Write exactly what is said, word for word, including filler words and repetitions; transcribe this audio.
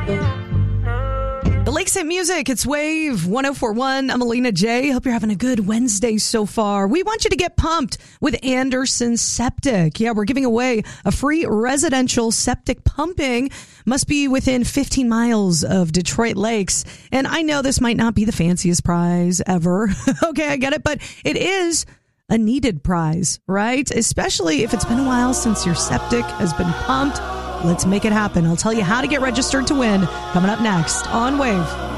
The Lakeside Music, it's Wave one oh four point one. I'm Alina J. Hope you're having a good Wednesday so far. We want you to get pumped with Anderson Septic. Yeah, we're giving away a free residential septic pumping. Must be within fifteen miles of Detroit Lakes. And I know this might not be the fanciest prize ever. Okay, I get it. But it is a needed prize, right? Especially if it's been a while since your septic has been pumped. Let's make it happen. I'll tell you how to get registered to win coming up next on Wave.